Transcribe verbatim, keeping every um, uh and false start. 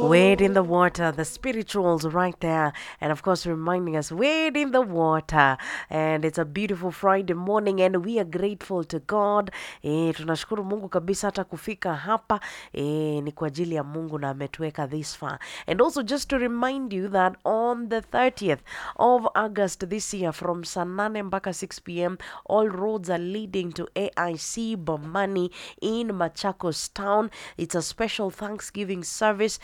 Wade in the water, the spirituals right there. And of course, reminding us, wade in the water. And it's a beautiful Friday morning and we are grateful to God. Eh, tunashukuru Mungu kabisa hata kufika hapa. Eh, ni kwa ajili ya Mungu na ametuweka this far. And also just to remind you that on the thirtieth of August this year from saa nane mpaka six p m, all roads are leading to A I C Bomani in Machakos town. It's a special Thanksgiving service